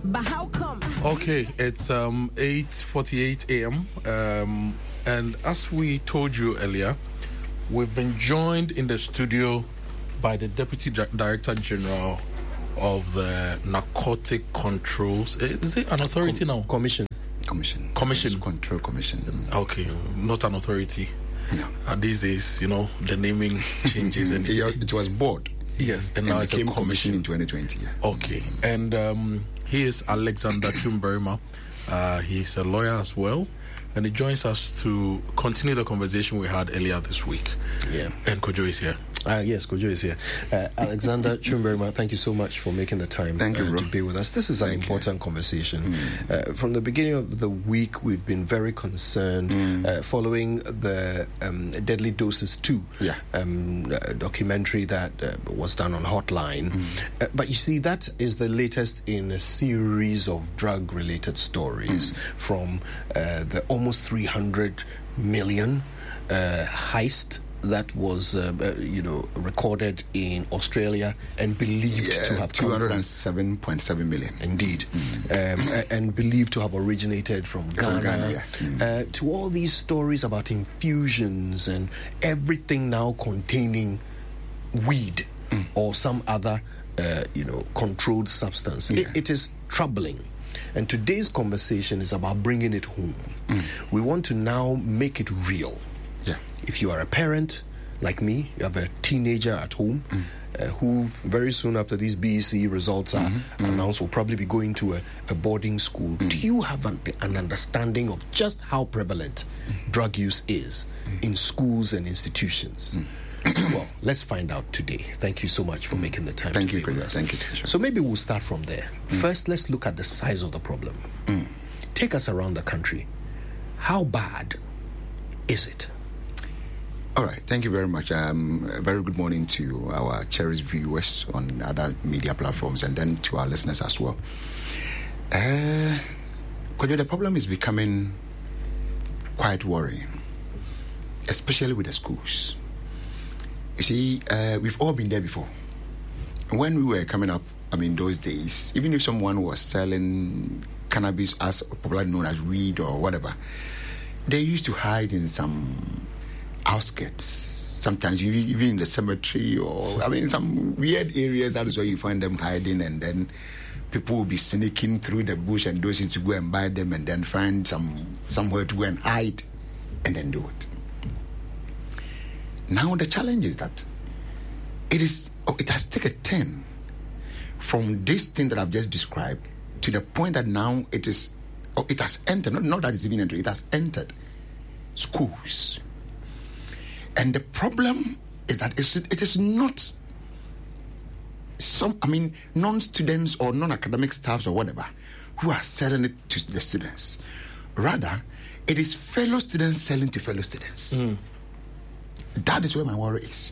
But how come? Okay, it's 8:48 a.m. And as we told you earlier, we've been joined in the studio by the Deputy Director General of the Narcotic Controls. Is it an authority now? Commission. Control Commission. Okay, not an authority. No. These days, the naming changes. And it was board. Yes, and now it's became a commission in 2020. Yeah. Okay, and he is Alexander Chumberima. He's a lawyer as well, and he joins us to continue the conversation we had earlier this week. Yeah. And Kojo is here. Yes, Kojo is here. Alexander Chumberima, thank you so much for making the time to be with us. This is an important conversation. From the beginning of the week, we've been very concerned following the Deadly Doses 2 documentary that was done on Hotline. But you see, that is the latest in a series of drug-related stories from the almost 300 million heist that was, recorded in Australia and believed to have 207.7 million. Indeed. And believed to have originated from Ghana. To all these stories about infusions and everything now containing weed or some other, controlled substance. It is troubling. And today's conversation is about bringing it home. We want to now make it real. If you are a parent like me, you have a teenager at home who very soon after these BEC results are announced will probably be going to a boarding school. Do you have an understanding of just how prevalent drug use is in schools and institutions? Well, let's find out today. Thank you so much for making the time to be with us. Thank you. So maybe we'll start from there. First, let's look at the size of the problem. Take us around the country. How bad is it? All right, thank you very much. A very good morning to our cherished viewers on other media platforms and then to our listeners as well. The problem is becoming quite worrying, especially with the schools. You see, we've all been there before. When we were coming up, those days, even if someone was selling cannabis as popularly known as weed or whatever, they used to hide in some outskirts, sometimes even in the cemetery or some weird areas. That is where you find them hiding, and then people will be sneaking through the bush and those to go and buy them and then find somewhere to go and hide and then do it. Now the challenge is that it has taken a turn from this thing that I've just described to the point that now it has entered, not that it's even entered, it has entered schools. And the problem is that it is not non-students or non-academic staffs or whatever who are selling it to the students. Rather, it is fellow students selling to fellow students. That is where my worry is.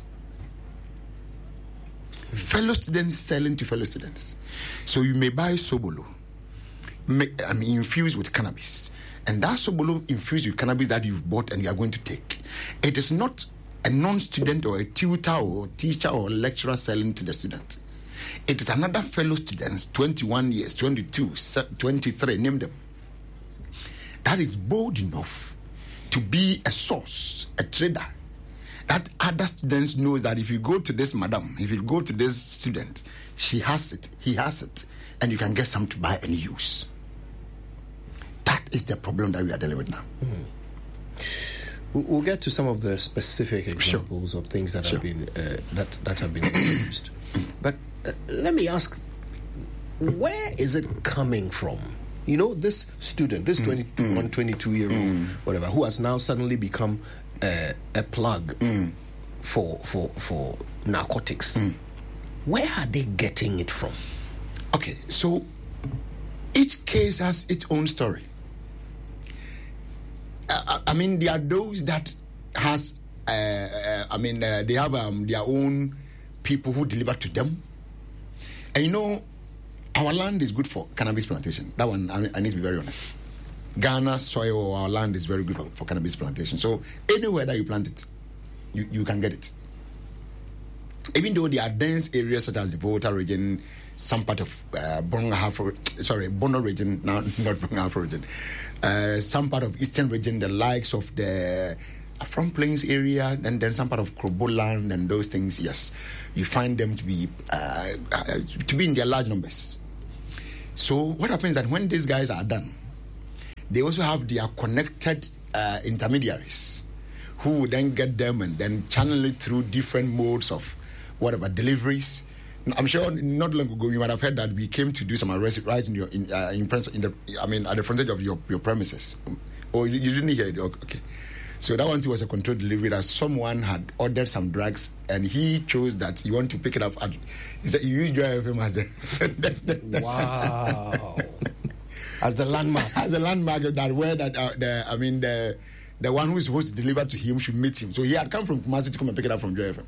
Fellow students selling to fellow students. So you may buy Sobolo, infused with cannabis. And that Sobolo infused with cannabis that you've bought and you are going to take. It is not a non-student or a tutor or teacher or lecturer selling to the student. It is another fellow student, 21 years, 22, 23, name them, that is bold enough to be a source, a trader, that other students know that if you go to this madam, if you go to this student, she has it, he has it, and you can get some to buy and use. That is the problem that we are dealing with now. We'll get to some of the specific examples of things that have been that have been used. But let me ask, where is it coming from? This student, this 21, 22-year-old, whatever, who has now suddenly become a plug for narcotics. Where are they getting it from? Okay, so each case has its own story. There are those that has, they have their own people who deliver to them. And our land is good for cannabis plantation. That one, I need to be very honest. Ghana soil or our land is very good for cannabis plantation. So anywhere that you plant it, you can get it. Even though there are dense areas such as the Volta region, some part of Bono region, now not Bonga region, some part of Eastern region, the likes of the Afram Plains area, and then some part of Kroboland and those things. Yes, you find them to be in their large numbers. So what happens is that when these guys are done, they also have their connected intermediaries who would then get them and then channel it through different modes of whatever deliveries. I'm sure not long ago you might have heard that we came to do some arrests right at the frontage of your premises. Or you didn't hear it? Okay. So that one too was a controlled delivery that someone had ordered some drugs and he chose that he wanted to pick it up at. He said you use Joy FM as the wow. As the landmark. As a landmark that where that the one who is supposed to deliver to him should meet him. So he had come from Kumasi to come and pick it up from Joy FM.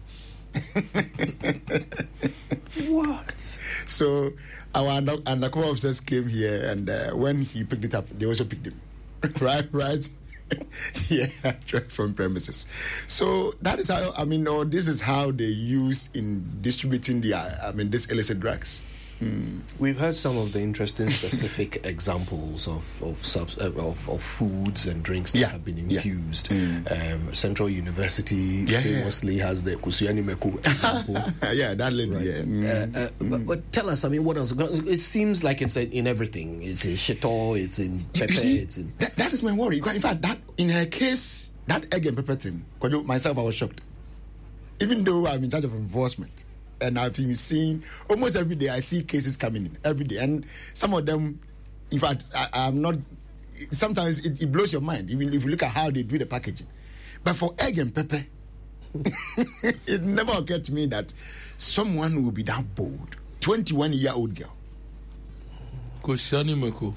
What? So our undercover officers came here, and when he picked it up, they also picked him. right? Yeah, from premises. So that is how this is how they use in distributing this illicit drugs. We've heard some of the interesting specific examples of foods and drinks that have been infused. Central University famously has the Kusiani Meku example. That lady. Right. But tell us, what else? It seems like it's in everything. It's in shito, it's in pepper. It's in... That is my worry. In fact, that in her case, that egg and pepper thing, myself, I was shocked. Even though I'm in charge of enforcement. And I've been seeing almost every day. I see cases coming in every day, and some of them, in fact, I'm not. Sometimes it blows your mind, even if you look at how they do the packaging. But for egg and pepper, it never occurred to me that someone will be that bold. 21-year-old girl. Kusiani Meku.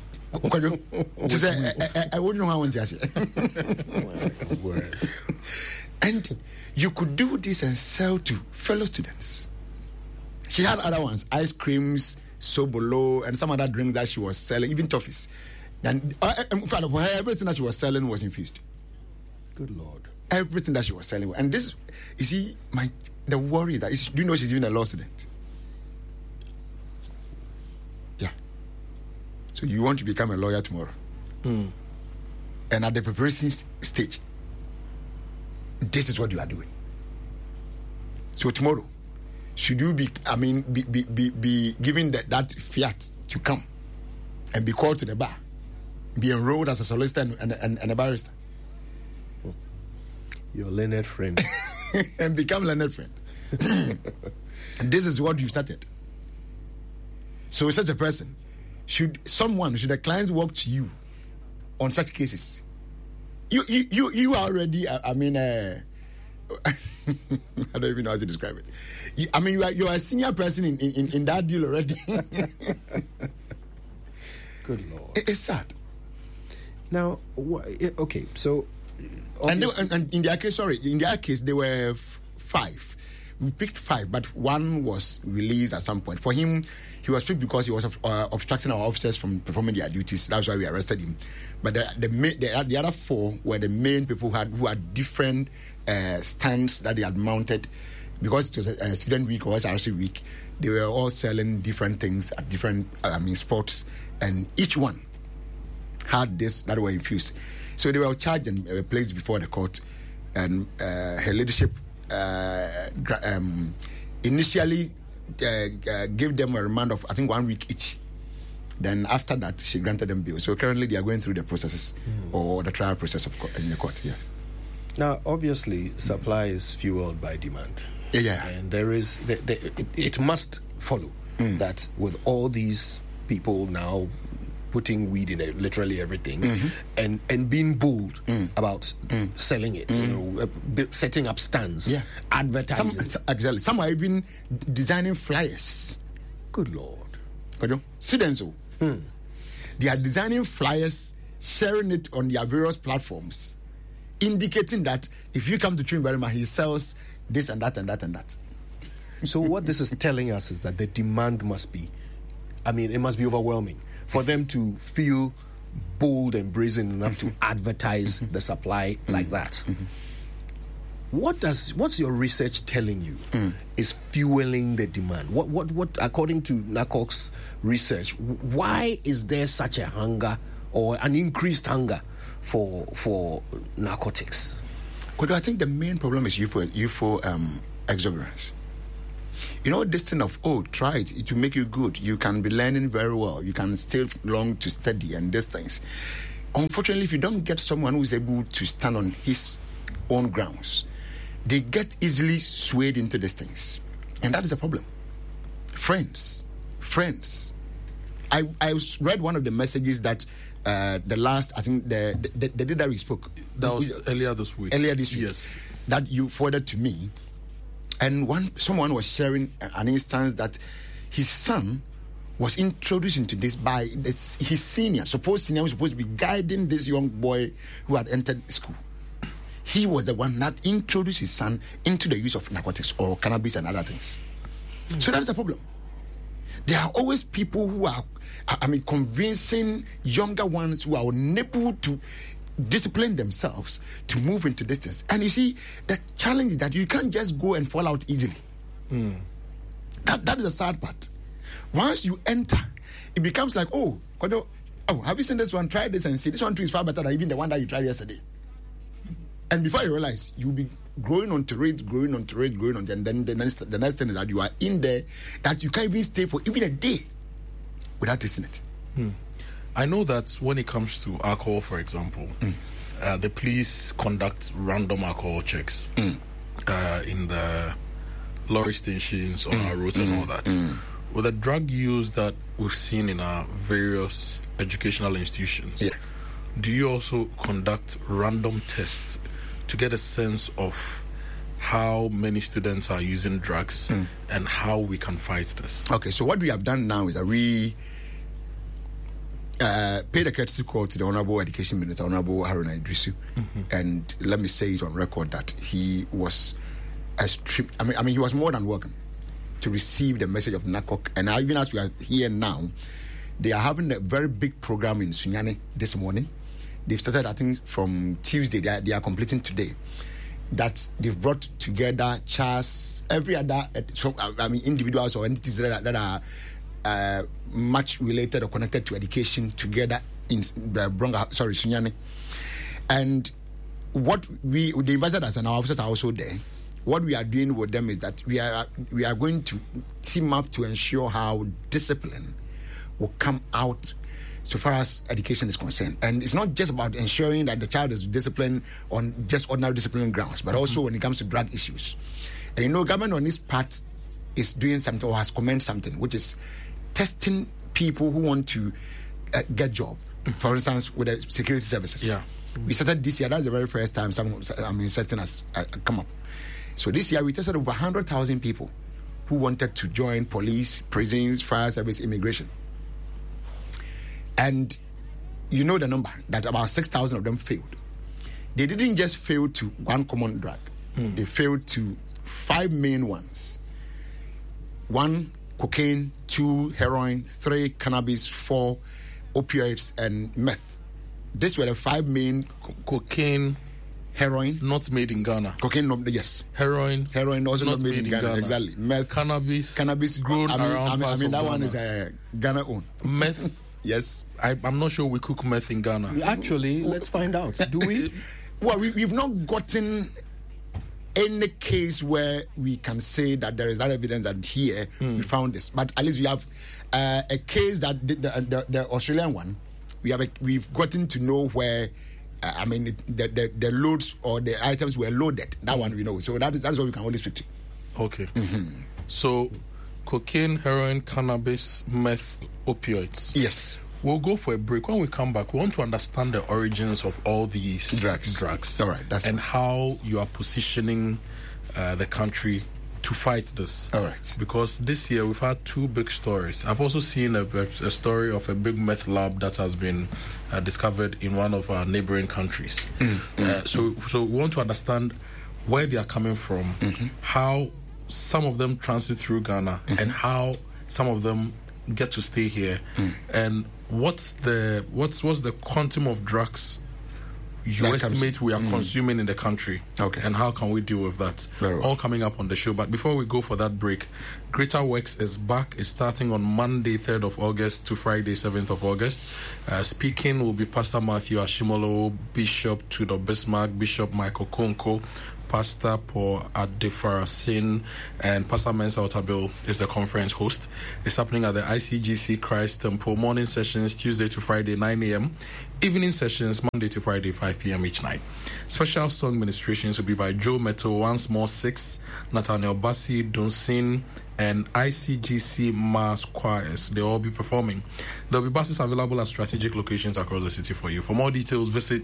I wouldn't know how I want to say. And you could do this and sell to fellow students. She had other ones, ice creams, sobolo, and some other drinks that she was selling, even toffees. And in fact, for her, everything that she was selling was infused. Good Lord. Everything that she was selling. And this, you see, the worry that, do you know she's even a law student? Yeah. So you want to become a lawyer tomorrow. And at the preparation stage, this is what you are doing. So tomorrow, should you be given that fiat to come and be called to the bar, be enrolled as a solicitor and a barrister? Your learned friend. And become learned friend. This is what you started. So such a person, should a client walk to you on such cases, you are already, I don't even know how to describe it. You are a senior person in that deal already. Good Lord. It's sad. Now, okay, so... And in their case, they were 5. We picked 5, but one was released at some point. For him, he was picked because he was obstructing our officers from performing their duties. That's why we arrested him. But the other 4 were the main people who had different stands that they had mounted. Because it was a student week or SRC week, they were all selling different things at different spots, and each one had this that were infused. So they were charged and placed before the court, and her leadership initially gave them a remand of, I think, 1 week each. Then after that, she granted them bail. So currently they are going through the processes or the trial process in the court. Yeah. Now, obviously, supply is fueled by demand. Yeah. And there is, it must follow that with all these people now putting weed in literally everything and being bold about selling it, setting up stands, advertising. Some are even designing flyers. Good Lord. Students, they are designing flyers, sharing it on their various platforms, indicating that if you come to Trimberima, he sells this and that and that and that. So what this is telling us is that the demand must be, it must be overwhelming for them to feel bold and brazen enough to advertise the supply like that. What's your research telling you is fueling the demand? What according to NACOC's research, why is there such a hunger or an increased hunger for narcotics? Well, I think the main problem is youthful exuberance. You know, this thing of, try it, it will make you good. You can be learning very well. You can stay long to study and these things. Unfortunately, if you don't get someone who is able to stand on his own grounds, they get easily swayed into these things. And that is a problem. Friends. I read one of the messages that the last, I think, the day that we spoke. That was earlier this week. Yes. That you forwarded to me. And someone was sharing an instance that his son was introduced into this by his senior. Supposed senior was supposed to be guiding this young boy who had entered school. He was the one that introduced his son into the use of narcotics or cannabis and other things. So that is a problem. There are always people who are, convincing younger ones who are unable to discipline themselves to move into this thing. And you see, the challenge is that you can't just go and fall out easily. That is the sad part. Once you enter, it becomes like, have you seen this one? Try this and see. This one too is far better than even the one that you tried yesterday. And before you realize, you'll be growing onto it, and then the next thing is that you are in there that you can't even stay for even a day without tasting it. I know that when it comes to alcohol, for example, the police conduct random alcohol checks in the lorry stations on our roads and all that. With the drug use that we've seen in our various educational institutions, do you also conduct random tests to get a sense of how many students are using drugs and how we can fight this? Okay, so what we have done now is that we paid a courtesy call to the Honorable Education Minister, Honorable Haruna Iddrisu, and let me say it on record that he was he was more than welcome to receive the message of NACOC. And even as we are here now, they are having a very big program in Sunyani this morning. They've started, I think, from Tuesday. They are completing today. That they've brought together CHAS, every other individuals or entities that are much related or connected to education together in Sunyani. And what they invited us, and our officers are also there. What we are doing with them is that we are going to team up to ensure how discipline will come out so far as education is concerned. And it's not just about ensuring that the child is disciplined on just ordinary discipline grounds, but also when it comes to drug issues. And government on this part is doing something or has commenced something, which is testing people who want to get job. For instance, with the security services. We started this year. That's the very first time something has come up. So this year we tested over 100,000 people who wanted to join police, prisons, fire service, immigration. And you know the number, that about 6,000 of them failed. They didn't just fail to one common drug. They failed to 5 main ones. 1, cocaine, 2, heroin, 3, cannabis, 4, opioids, and meth. These were the 5 main. Cocaine, heroin, not made in Ghana. Cocaine, yes. Heroin also not made in Ghana. Exactly. Meth, cannabis grown around. That one is Ghana own. Meth. Yes. I'm not sure we cook meth in Ghana. Actually, let's find out. Do we? Well, we've not gotten any case where we can say that there is that evidence that here we found this. But at least we have a case that the Australian one, we've gotten to know where the loads or the items were loaded. That one we know. So that is what we can only speak to. Okay. So cocaine, heroin, cannabis, meth, opioids. Yes. We'll go for a break. When we come back, we want to understand the origins of all these drugs. All right, and how you are positioning the country to fight this. All right. Because this year we've had 2 big stories. I've also seen a story of a big meth lab that has been discovered in one of our neighboring countries. So we want to understand where they are coming from, how some of them transit through Ghana, and how some of them get to stay here, and what's the quantum of drugs you estimate we are consuming in the country. Okay. And how can we deal with that? All coming up on the show. But before we go for that break, Greater Works is back. It's starting on Monday, 3rd of August to Friday, 7th of August. Speaking will be Pastor Matthew Ashimolo, Bishop Tudor Bismarck, Bishop Michael Konko, Pastor Paul Adefarasin, and Pastor Mensa Otabil is the conference host. It's happening at the ICGC Christ Temple. Morning sessions Tuesday to Friday 9 a.m. Evening sessions Monday to Friday 5 p.m. each night. Special song ministrations will be by Joe Meto, Once More 6, Nathaniel Bassi, Dunsin, and ICGC Mass Choirs. They'll all be performing. There'll be buses available at strategic locations across the city for you. For more details, visit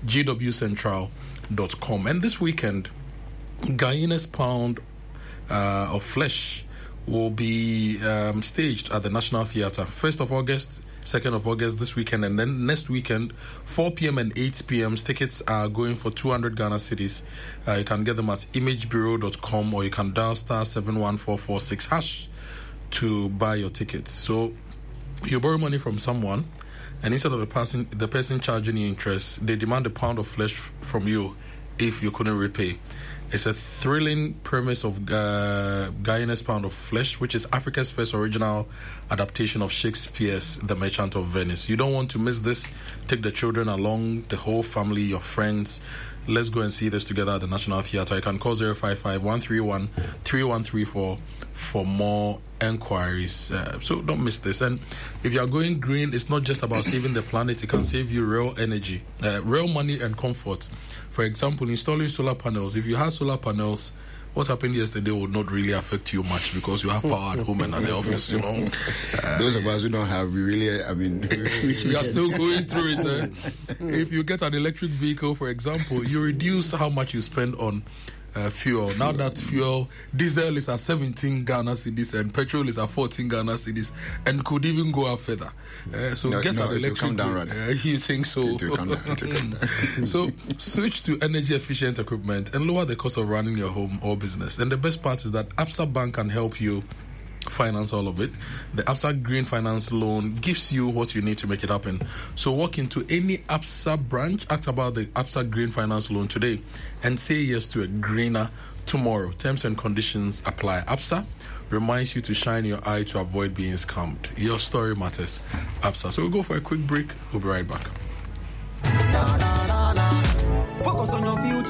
gwcentral.com. And this weekend, Guinness Pound of Flesh will be staged at the National Theatre. 1st of August, 2nd of August this weekend, and then next weekend, 4 p.m. and 8 p.m. Tickets are going for 200 Ghana cedis. You can get them at imagebureau.com, or you can dial star 71446 hash to buy your tickets. So you borrow money from someone, and instead of the person charging you interest, they demand a pound of flesh from you if you couldn't repay. It's a thrilling premise of Guinness Pound of Flesh, which is Africa's first original adaptation of Shakespeare's The Merchant of Venice. You don't want to miss this. Take the children along, the whole family, your friends. Let's go and see this together at the National Theatre. You can call 055-131-3134 for more enquiries. So don't miss this. And if you are going green, it's not just about saving the planet. It can save you real energy, real money and comfort. For example, installing solar panels. If you had solar panels, what happened yesterday would not really affect you much because you have power at home and at the office, you know. Those of us who don't have, we really, we are still going through it. If you get an electric vehicle, for example, you reduce how much you spend on fuel. Now that fuel, diesel is at 17 Ghana cedis and petrol is at 14 Ghana cedis and could even go up further. So get an electric come down, you think so? It will come down. So switch to energy efficient equipment and lower the cost of running your home or business. And the best part is that Absa Bank can help you finance all of it. The Absa Green Finance Loan gives you what you need to make it happen. So walk into any Absa branch, ask about the Absa Green Finance Loan today, and say yes to a greener tomorrow. Terms and conditions apply. Absa reminds you to shine your eye to avoid being scammed. Your story matters. Absa. So we'll go for a quick break. We'll be right back. Focus on your future.